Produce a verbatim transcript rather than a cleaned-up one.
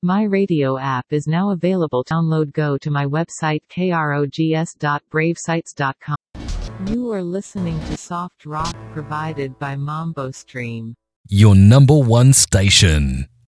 My Radio app is now available. Download. Go to my website krogs dot brave sites dot com. You are listening to soft rock provided by Mambo Stream. Your number one station.